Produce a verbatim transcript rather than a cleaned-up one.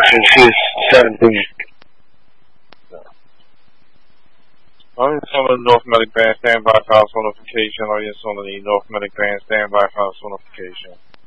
she's seventeen. Audience on the North Medic Band, standby for house notification. Audience on the North Medic Band, standby for house notification.